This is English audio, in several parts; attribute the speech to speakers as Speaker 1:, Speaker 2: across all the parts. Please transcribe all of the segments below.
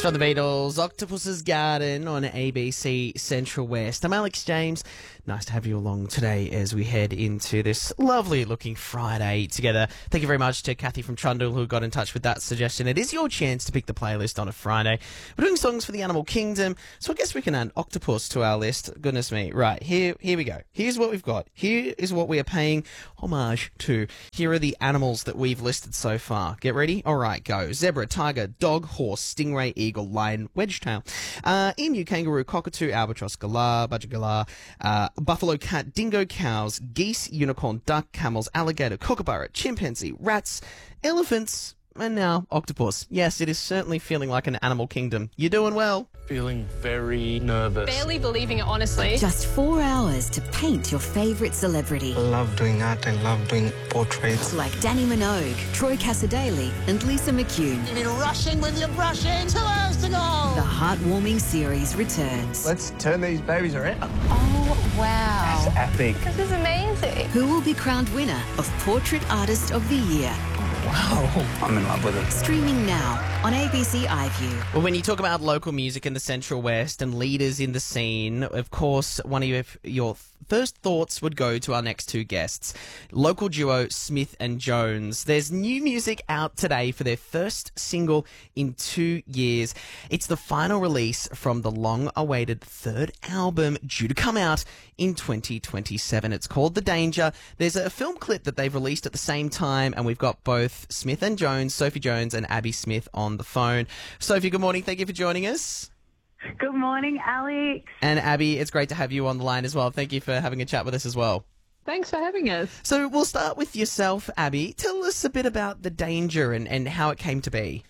Speaker 1: from the Beatles, Octopus's Garden on ABC Central West. I'm Alex James. Nice to have you along today as we head into this lovely looking Friday together. Thank you very much to Kathy from Trundle who got in touch with that suggestion. It is your chance to pick the playlist on a Friday. We're doing songs for the animal kingdom, so I guess we can add octopus to our list. Goodness me. Right, here we go. Here's what we've got. Here is what we are paying homage to. Here are the animals that we've listed so far. Get ready? All right, go. Zebra, tiger, dog, horse, stingray, eagle, lion, wedgetail, emu, kangaroo, cockatoo, albatross, galah, budgergalah, buffalo, cat, dingo, cows, geese, unicorn, duck, camels, alligator, kookaburra, chimpanzee, rats, elephants, and now octopus. Yes, it is certainly feeling like an animal kingdom. You're doing well.
Speaker 2: Feeling very nervous.
Speaker 3: Barely believing it, honestly.
Speaker 4: Just 4 hours to paint your favourite celebrity.
Speaker 5: I love doing art. I love doing portraits.
Speaker 4: Like Danny Minogue, Troy Cassadaly and Lisa McCune.
Speaker 6: You've been rushing with your brushing. 2 hours to go.
Speaker 4: The heartwarming series returns.
Speaker 5: Let's turn these babies around.
Speaker 3: Oh, wow.
Speaker 5: It's epic.
Speaker 3: This is amazing.
Speaker 4: Who will be crowned winner of Portrait Artist of the Year?
Speaker 5: Wow. I'm in love with it.
Speaker 4: Streaming now on ABC iView.
Speaker 1: Well, when you talk about local music in the Central West and leaders in the scene, of course, one of your first thoughts would go to our next two guests, local duo Smith and Jones. There's new music out today for their first single in 2 years. It's the final release from the long-awaited third album due to come out in 2027. It's called The Danger. There's a film clip that they've released at the same time, and we've got both Smith and Jones, Sophie Jones and Abby Smith on the phone. Sophie, good morning. Thank you for joining us.
Speaker 7: Good morning, Alex.
Speaker 1: And Abby, it's great to have you on the line as well. Thank you for having a chat with us as well.
Speaker 8: Thanks for having us.
Speaker 1: So we'll start with yourself, Abby. Tell us a bit about The Danger and how it came to be.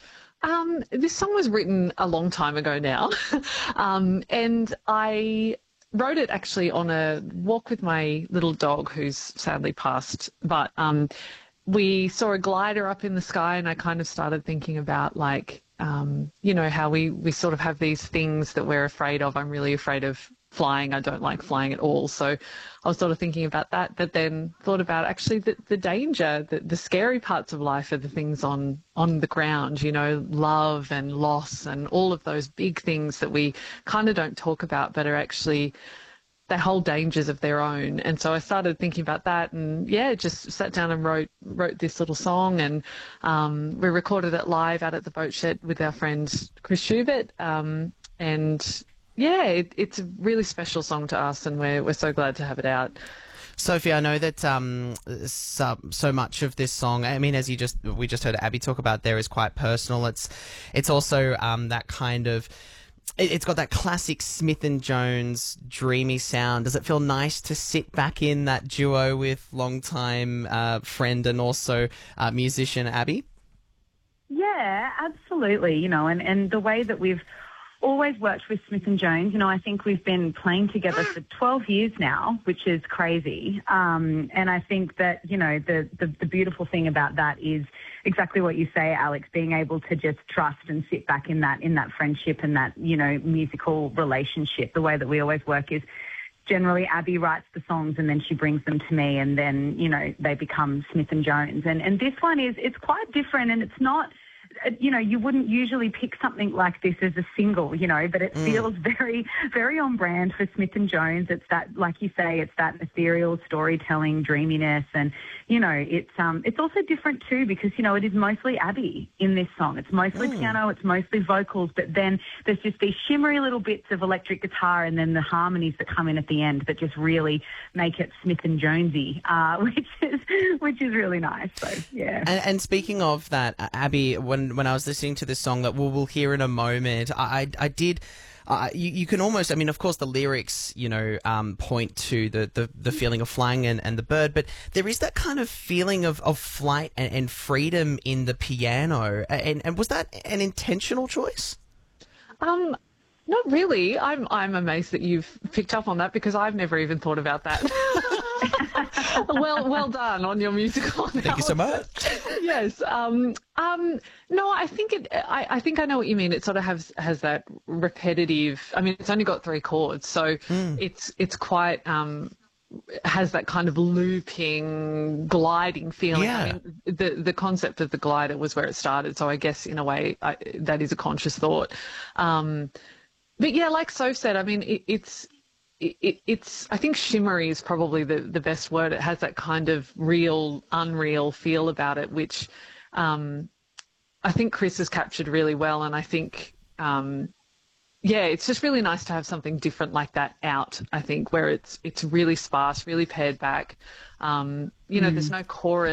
Speaker 8: This song was written a long time ago now, and I wrote it actually on a walk with my little dog who's sadly passed, but we saw a glider up in the sky and I kind of started thinking about how we sort of have these things that we're afraid of. I'm really afraid of flying. I don't like flying at all. So I was sort of thinking about that, but then thought about actually the danger, the scary parts of life are the things on the ground, love and loss and all of those big things that we kind of don't talk about, but are actually, they hold dangers of their own. And so I started thinking about that and just sat down and wrote this little song, and we recorded it live out at the boat shed with our friend Chris Schubert. It's a really special song to us, and we're so glad to have it out.
Speaker 1: Sophie, I know that so much of this song, I mean, we just heard Abby talk about there, is quite personal. It's also that kind of, it's got that classic Smith and Jones dreamy sound. Does it feel nice to sit back in that duo with longtime friend and also musician Abby?
Speaker 7: Yeah, absolutely. And the way that we've always worked with Smith and Jones, I think we've been playing together for 12 years now, which is crazy. And I think that, the beautiful thing about that is exactly what you say, Alex, being able to just trust and sit back in that friendship and that, musical relationship. The way that we always work is generally Abby writes the songs and then she brings them to me, and then, they become Smith and Jones. And this one it's quite different, and it's not, you wouldn't usually pick something like this as a single, but it feels very, very on brand for Smith and Jones. It's that, like you say, it's that ethereal storytelling, dreaminess, and, it's also different too because, it is mostly Abby in this song. It's mostly piano, it's mostly vocals, but then there's just these shimmery little bits of electric guitar and then the harmonies that come in at the end that just really make it Smith and Jonesy, which is really nice. So, yeah.
Speaker 1: And speaking of that, Abby, when I was listening to this song that we'll hear in a moment, I did. You can almost, I mean, of course, the lyrics, point to the feeling of flying and the bird, but there is that kind of feeling of flight and freedom in the piano. And was that an intentional choice?
Speaker 8: Not really. I'm amazed that you've picked up on that because I've never even thought about that. Well done on your musical analysis.
Speaker 1: Thank you so much.
Speaker 8: Yes. No, I think I think I know what you mean. It sort of has that repetitive. I mean, it's only got 3 chords, so it's quite has that kind of looping, gliding feeling.
Speaker 1: Yeah.
Speaker 8: I mean, the concept of the glider was where it started, so I guess in a way that is a conscious thought. But yeah, like Soph said, I mean, it's I think shimmery is probably the best word. It has that kind of real, unreal feel about it, which I think Chris has captured really well. And I think, yeah, it's just really nice to have something different like that out, I think, where it's really sparse, really pared back. You know, there's no chorus.